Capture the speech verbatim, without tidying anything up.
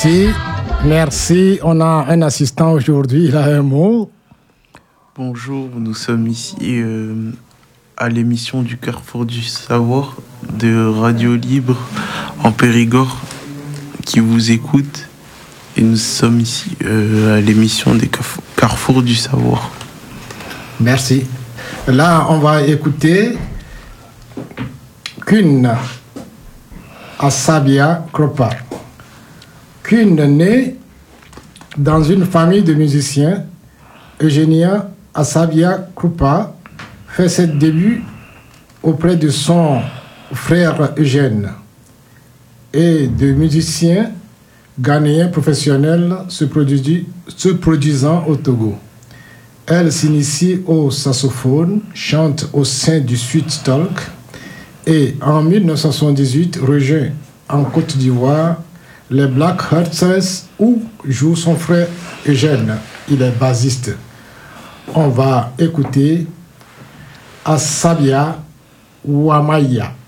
Merci, merci. On a un assistant aujourd'hui, il a un mot. Bonjour, nous sommes ici euh, à l'émission du Carrefour du Savoir de Radio Libre en Périgord qui vous écoute. Et nous sommes ici euh, à l'émission des Carrefour du Savoir. Merci. Là, on va écouter Kun Asabia Kropa. Kun née dans une famille de musiciens, Eugenia Asabia Krupa fait ses débuts auprès de son frère Eugène et de musiciens ghanéens professionnels se, produit, se produisant au Togo. Elle s'initie au saxophone, chante au sein du Sweet Talk et en dix-neuf cent soixante-dix-huit rejoint en Côte d'Ivoire les Black Hearts où joue son frère Eugène. Il est bassiste. On va écouter Asabia Wamaya.